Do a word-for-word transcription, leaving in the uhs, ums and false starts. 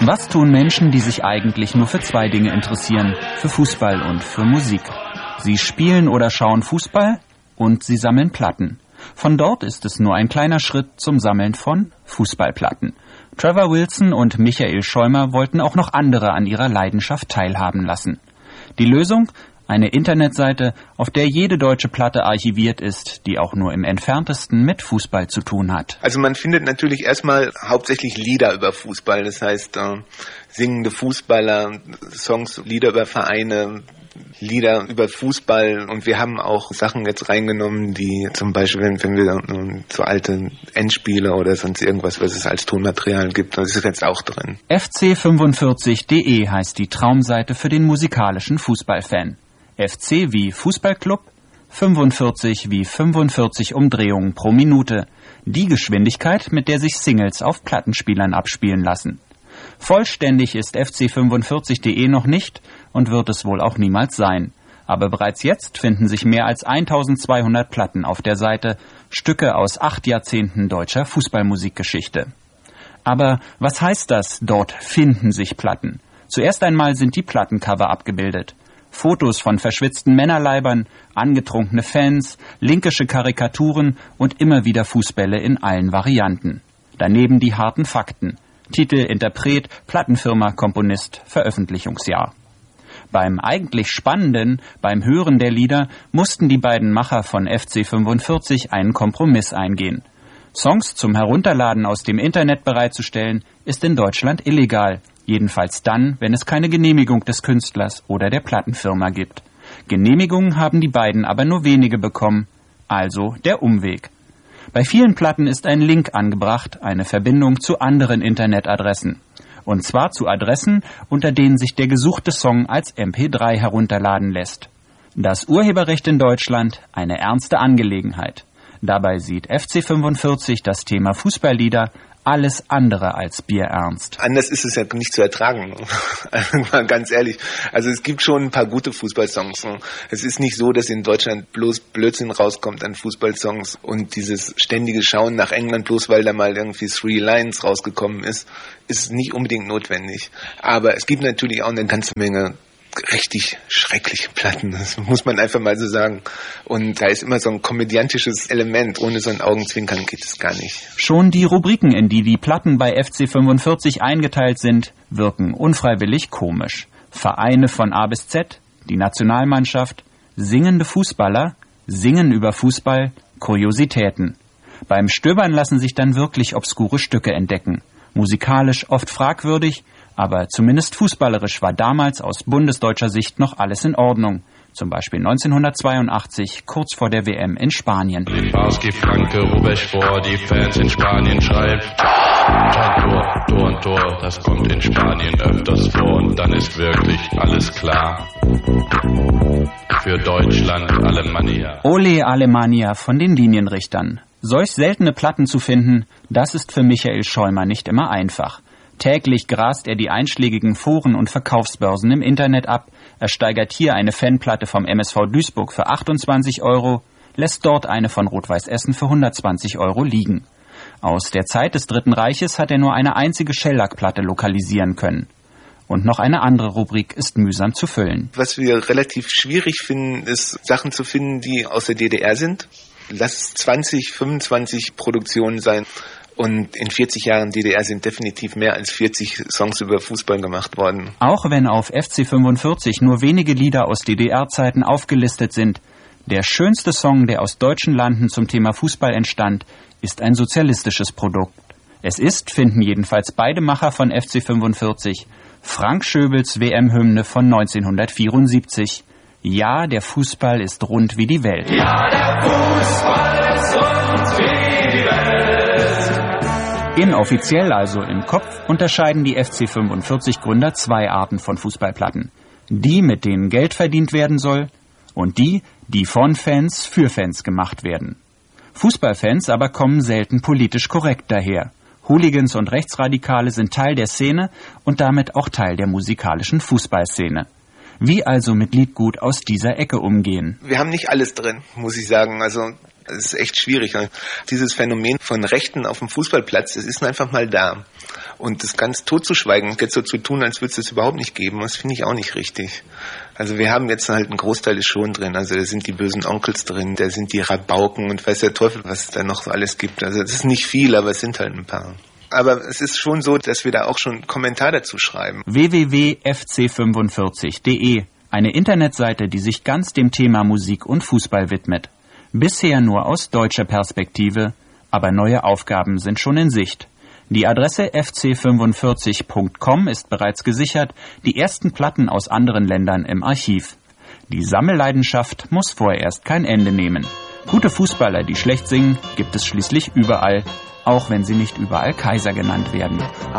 Was tun Menschen, die sich eigentlich nur für zwei Dinge interessieren, für Fußball und für Musik? Sie spielen oder schauen Fußball und sie sammeln Platten. Von dort ist es nur ein kleiner Schritt zum Sammeln von Fußballplatten. Trevor Wilson und Michael Schäumer wollten auch noch andere an ihrer Leidenschaft teilhaben lassen. Die Lösung? Eine Internetseite, auf der jede deutsche Platte archiviert ist, die auch nur im Entferntesten mit Fußball zu tun hat. Also man findet natürlich erstmal hauptsächlich Lieder über Fußball, das heißt äh, singende Fußballer, Songs, Lieder über Vereine, Lieder über Fußball, und wir haben auch Sachen jetzt reingenommen, die zum Beispiel, wenn, wenn wir äh, so alte Endspiele oder sonst irgendwas, was es als Tonmaterial gibt, das ist jetzt auch drin. F C fünfundvierzig punkt de heißt die Traumseite für den musikalischen Fußballfan. F C wie Fußballclub, fünfundvierzig wie fünfundvierzig Umdrehungen pro Minute. Die Geschwindigkeit, mit der sich Singles auf Plattenspielern abspielen lassen. Vollständig ist F C fünfundvierzig punkt de noch nicht und wird es wohl auch niemals sein. Aber bereits jetzt finden sich mehr als eintausendzweihundert Platten auf der Seite, Stücke aus acht Jahrzehnten deutscher Fußballmusikgeschichte. Aber was heißt das, dort finden sich Platten? Zuerst einmal sind die Plattencover abgebildet. Fotos von verschwitzten Männerleibern, angetrunkene Fans, linkische Karikaturen und immer wieder Fußbälle in allen Varianten. Daneben die harten Fakten. Titel, Interpret, Plattenfirma, Komponist, Veröffentlichungsjahr. Beim eigentlich Spannenden, beim Hören der Lieder, mussten die beiden Macher von F C fünfundvierzig einen Kompromiss eingehen. Songs zum Herunterladen aus dem Internet bereitzustellen, ist in Deutschland illegal. Jedenfalls dann, wenn es keine Genehmigung des Künstlers oder der Plattenfirma gibt. Genehmigungen haben die beiden aber nur wenige bekommen. Also der Umweg. Bei vielen Platten ist ein Link angebracht, eine Verbindung zu anderen Internetadressen. Und zwar zu Adressen, unter denen sich der gesuchte Song als M P drei herunterladen lässt. Das Urheberrecht in Deutschland eine ernste Angelegenheit. Dabei sieht F C fünfundvierzig das Thema Fußballlieder alles andere als bierernst. Anders ist es ja nicht zu ertragen, mal ganz ehrlich. Also es gibt schon ein paar gute Fußballsongs. Es ist nicht so, dass in Deutschland bloß Blödsinn rauskommt an Fußballsongs und dieses ständige Schauen nach England, bloß weil da mal irgendwie Three Lions rausgekommen ist, ist nicht unbedingt notwendig. Aber es gibt natürlich auch eine ganze Menge richtig schreckliche Platten, das muss man einfach mal so sagen. Und da ist immer so ein komödiantisches Element. Ohne so ein Augenzwinkern geht es gar nicht. Schon die Rubriken, in die die Platten bei F C fünfundvierzig eingeteilt sind, wirken unfreiwillig komisch. Vereine von A bis Z, die Nationalmannschaft, singende Fußballer, Singen über Fußball, Kuriositäten. Beim Stöbern lassen sich dann wirklich obskure Stücke entdecken. Musikalisch oft fragwürdig, aber zumindest fußballerisch war damals aus bundesdeutscher Sicht noch alles in Ordnung. Zum Beispiel neunzehnhundertzweiundachtzig, kurz vor der W M in Spanien. Lewandowski, Franke, Rubesch vor, die Fans in Spanien schreien Tor, Tor und Tor, das kommt in Spanien öfters vor und dann ist wirklich alles klar. Für Deutschland Alemannia. Ole Alemannia von den Linienrichtern. Solch seltene Platten zu finden, das ist für Michael Schäumer nicht immer einfach. Täglich grast er die einschlägigen Foren und Verkaufsbörsen im Internet ab, ersteigert hier eine Fanplatte vom M S V Duisburg für achtundzwanzig Euro, lässt dort eine von Rot-Weiß Essen für hundertzwanzig Euro liegen. Aus der Zeit des Dritten Reiches hat er nur eine einzige Schellackplatte lokalisieren können. Und noch eine andere Rubrik ist mühsam zu füllen. Was wir relativ schwierig finden, ist Sachen zu finden, die aus der D D R sind. Lass es zwanzig, fünfundzwanzig Produktionen sein. Und in vierzig Jahren D D R sind definitiv mehr als vierzig Songs über Fußball gemacht worden. Auch wenn auf F C fünfundvierzig nur wenige Lieder aus D D R-Zeiten aufgelistet sind, der schönste Song, der aus deutschen Landen zum Thema Fußball entstand, ist ein sozialistisches Produkt. Es ist, finden jedenfalls beide Macher von F C fünfundvierzig, Frank Schöbels W M-Hymne von neunzehnhundertvierundsiebzig. Ja, der Fußball ist rund wie die Welt. Ja, der Fußball ist rund wie die Welt. Inoffiziell, also im Kopf, unterscheiden die F C fünfundvierzig-Gründer zwei Arten von Fußballplatten. Die, mit denen Geld verdient werden soll, und die, die von Fans für Fans gemacht werden. Fußballfans aber kommen selten politisch korrekt daher. Hooligans und Rechtsradikale sind Teil der Szene und damit auch Teil der musikalischen Fußballszene. Wie also mit Liedgut aus dieser Ecke umgehen? Wir haben nicht alles drin, muss ich sagen. Also es ist echt schwierig. Dieses Phänomen von Rechten auf dem Fußballplatz, das ist einfach mal da. Und das ganz totzuschweigen, jetzt so zu tun, als würde es das überhaupt nicht geben, das finde ich auch nicht richtig. Also wir haben jetzt halt einen Großteil ist schon drin. Also da sind die bösen Onkels drin, da sind die Rabauken und weiß der Teufel, was es da noch alles gibt. Also das ist nicht viel, aber es sind halt ein paar. Aber es ist schon so, dass wir da auch schon einen Kommentar dazu schreiben. w w w punkt f c fünfundvierzig punkt d e, eine Internetseite, die sich ganz dem Thema Musik und Fußball widmet. Bisher nur aus deutscher Perspektive, aber neue Aufgaben sind schon in Sicht. Die Adresse f c fünfundvierzig punkt com ist bereits gesichert, die ersten Platten aus anderen Ländern im Archiv. Die Sammelleidenschaft muss vorerst kein Ende nehmen. Gute Fußballer, die schlecht singen, gibt es schließlich überall, auch wenn sie nicht überall Kaiser genannt werden.